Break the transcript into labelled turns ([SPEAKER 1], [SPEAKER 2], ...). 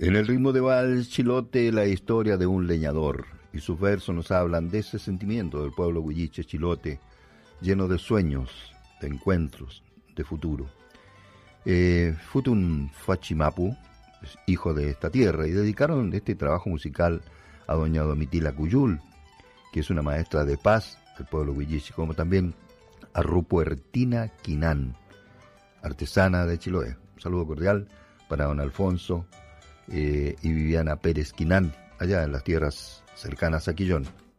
[SPEAKER 1] En el ritmo de vals chilote, la historia de un leñador, y sus versos nos hablan de ese sentimiento del pueblo huilliche chilote, lleno de sueños, de encuentros, de futuro. Futun Fachimapu, hijo de esta tierra, y dedicaron este trabajo musical a doña Domitila Cuyul, que es una maestra de paz del pueblo huilliche, como también a Rupuertina Quinán, artesana de Chiloé. Un saludo cordial para don Alfonso y Viviana Pérez Quinán, allá en las tierras cercanas a Quillón.